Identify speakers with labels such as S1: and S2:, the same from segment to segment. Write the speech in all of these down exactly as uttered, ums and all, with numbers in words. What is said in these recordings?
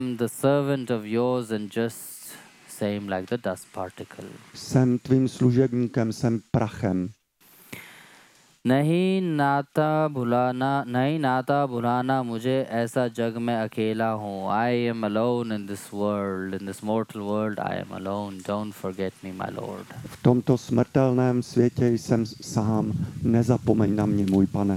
S1: the servant of yours and just same like the dust particle.
S2: Jsem tvým služebníkem, jsem prachem.
S1: नहीं नाता भुलाना नहीं नाता भुलाना मुझे ऐसा जग में अकेला हूँ. I am alone in this world, in this mortal world. I am alone. Don't forget me, my Lord.
S2: V tomto smrtelném světě jsem sám. Nezapomeň na mě, můj pane.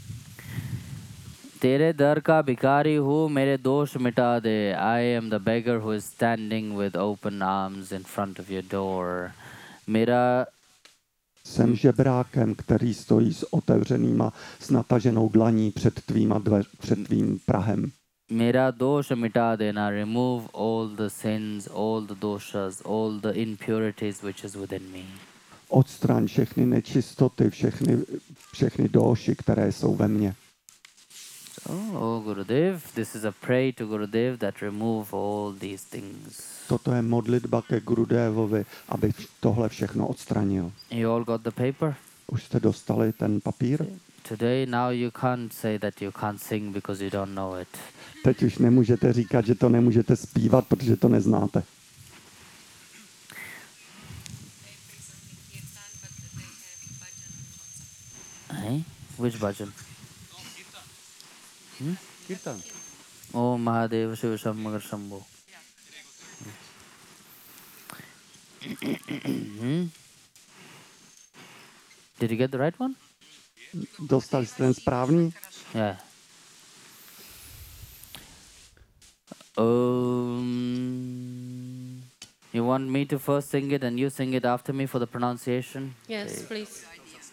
S1: तेरे दर का भिखारी हूँ, मेरे दोष मिटा दे. I am the beggar who is standing with open arms in front of your door. मेरा
S2: Jsem žebrákem, který stojí s otevřenýma, s nataženou dlaní před tvýma dveř, před tvým prahem.
S1: मेरा दोष मिटा देना. Remove all the sins, all the doshas, all the impurities which is within me.
S2: Odstraň všechny nečistoty, všechny, všechny doši, které jsou ve mně.
S1: Oh, oh Gurudev, this is a prayer to Gurudev that remove all these things.
S2: Toto je modlitba ke Gurudevovi, aby tohle všechno odstranil.
S1: You all got the paper?
S2: Už jste dostali ten papír?
S1: Today, now you can't say that you can't sing because you don't know it.
S2: Teď už nemůžete říkat, že to nemůžete zpívat, protože to neznáte.
S1: Hey? Which bhajan? Hmm?
S2: Kirtan.
S1: Oh, Mahadev Shiva Shambhagar Shambho. Hmm? Did you get the right one?
S2: Dostali jste ten správný?
S1: Yeah. Um, you want me to first sing it and you sing it after me for the pronunciation?
S3: Yes, please.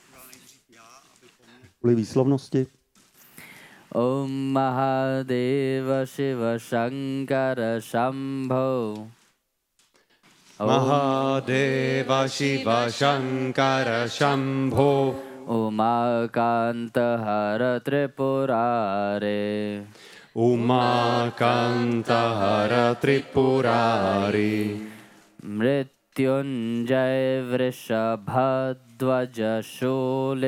S2: Kvůli výslovnosti.
S1: Om Mahadeva Shiva Shankara Shambho.
S4: Mahadeva Shiva Shankara Shambho.
S1: Umakanta Hara Tripurare.
S4: Umakanta Hara Tripurari.
S1: Mrityunjay Vrishabhadvaja Shule.